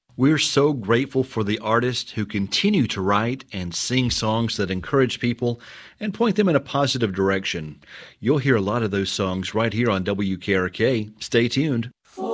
We're so grateful for the artists who continue to write and sing songs that encourage people and point them in a positive direction. You'll hear a lot of those songs right here on WKRK. Stay tuned.